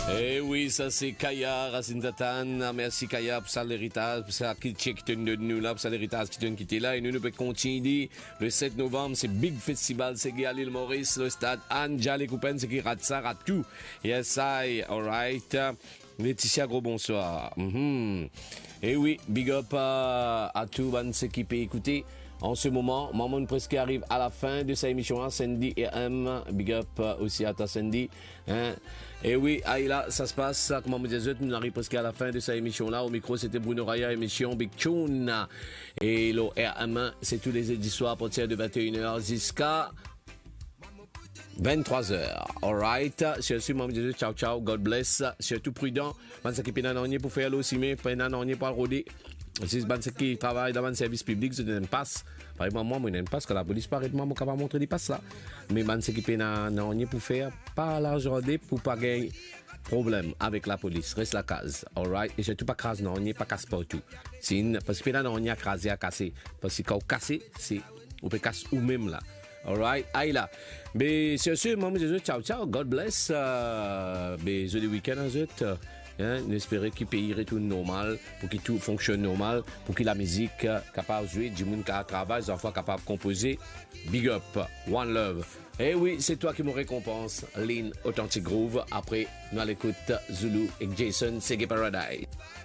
Eh oui, ça c'est Kaya Racine-Tatan. Merci Kaya pour ça l'héritage, pour ça qui check de nous là, pour ça l'héritage qui qui était là. Et nous pouvons continuer. Le 7 novembre, c'est Big Festival, c'est à l'île Maurice, le stade Anne Jalé Coupen, c'est qui rate ça, rate tout. Yes, I, alright. Laetitia, gros bonsoir. Et oui, big up à tout, ceux qui peut écouter. En ce moment, Maman presque arrive à la fin de sa émission, Sandy et M. Big up aussi à ta Sandy. Hein? Et oui, là, ça se passe, comme on me disait, nous arrivons presque à la fin de sa émission là. Au micro, c'était Bruno Raya, émission Big Tune. Et le RM, c'est tous les jeudis soirs à partir de 21h jusqu'à 23h. Alright. Surtout, maman Jésus, ciao, ciao. God bless. Surtout prudent. Man, ça qui peut n'en pour faire aussi, mais pas n'en pour le rôder. Si c'est qui travaille dans le service public, je n'aime pas. Par exemple, moi, je n'aime pas parce que la police paraît moi, je ne peux montrer des passes là. Mais man, c'est qui peut n'en pour faire, pas l'argent pour pas gagner problème avec la police. Reste la case. Alright. Et surtout pas crase, non, pas casse partout. Parce que là, on y a crasé à casser. Parce que quand on casse, c'est, on peut casser ou même là. Alright, aïe là. Mais sur ce, maman, je dis ciao, ciao, God bless. Mais je dis week-end à zut. J'espère qu'il pays retourne normal, pour que tout fonctionne normal, pour que la musique capable de jouer, du monde qui travaille, des enfants capables de composer. Big up, one love. Eh oui, c'est toi qui me récompense, Lynn Authentic Groove. Après, nous allons écouter Zulu et Jason, Segé Paradise.